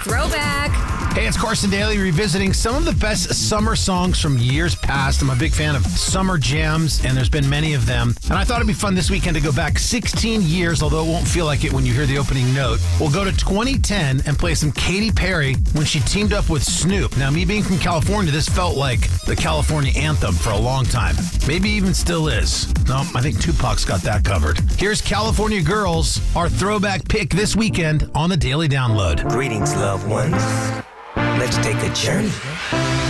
Throwback. Hey, it's Carson Daly revisiting some of the best summer songs from years past. I'm a big fan of summer jams, and there's been many of them. And I thought it'd be fun this weekend to go back 16 years, although it won't feel like it when you hear the opening note. We'll go to 2010 and play some Katy Perry when she teamed up with Snoop. Now, me being from California, this felt like the California anthem for a long time. Maybe even still is. No, I think Tupac's got that covered. Here's California Girls, our throwback pick this weekend on the Daily Download. Greetings, loved ones. Let's take a journey